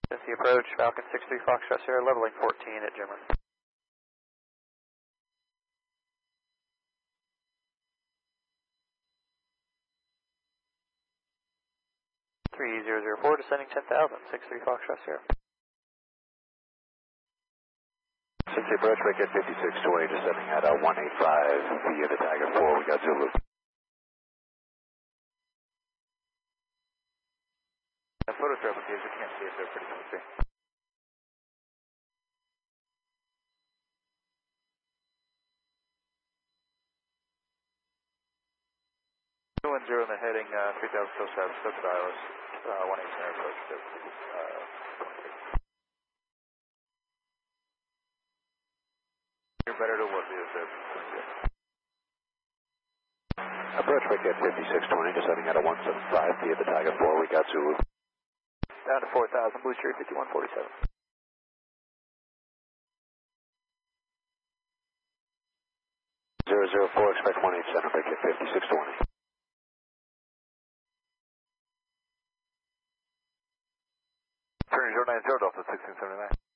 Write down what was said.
That's the approach, Falcon 6-3 Foxtrot Sierra, leveling 14 at Jimmer. 3004, descending 10,000, 6-3 Foxtrot Sierra. 6-3 approach, break at 5620, descending at 185 via the Tiger 4, we got Zulu. Photos are applications, we can't see if they're pretty close. 210 in the heading, 3000 Stokes Isles, 180 center approach to, You're better to what is there? Approach break at 5620, descending at 175 via the Tiger 4, we got Zulu. Down to 4000, Blue Cherry 5147. 004, expect 18 center, break at 5620. Turn 090 Delta 1679.